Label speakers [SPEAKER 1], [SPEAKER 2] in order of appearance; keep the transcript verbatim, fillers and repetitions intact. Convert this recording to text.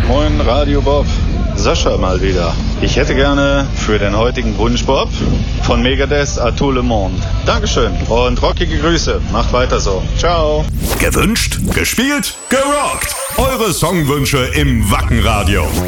[SPEAKER 1] Moin Radio Bob, Sascha mal wieder. Ich hätte gerne für den heutigen Wunsch Bob von Megadeth à tout le monde. Dankeschön und rockige Grüße. Macht weiter so. Ciao.
[SPEAKER 2] Gewünscht, gespielt, gerockt. Eure Songwünsche im Wacken Radio.